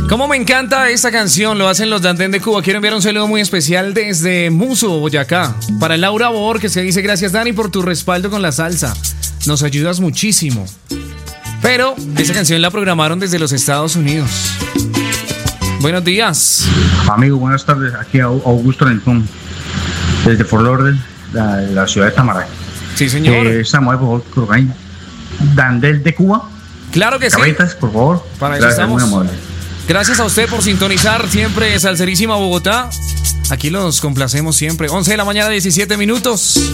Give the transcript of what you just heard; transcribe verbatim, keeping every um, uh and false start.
Cómo me encanta esta canción, lo hacen los Dantén de Cuba. Quiero enviar un saludo muy especial desde Muso, Boyacá, para Laura Bor, que se dice: gracias, Dani, por tu respaldo con la salsa. Nos ayudas muchísimo. Pero esa canción la programaron desde los Estados Unidos. Buenos días. Amigo, buenas tardes. Aquí Augusto Rentón, desde Fort Lauderdale, la, la ciudad de Tamaray. Sí, señor. Eh, Samuel, por favor, Dandel de Cuba. Claro que Cabetas, sí. por favor. Para eso Gracias, estamos. muy amable. Gracias a usted por sintonizar siempre Salserísima Bogotá. Aquí los complacemos siempre. once de la mañana, diecisiete minutos.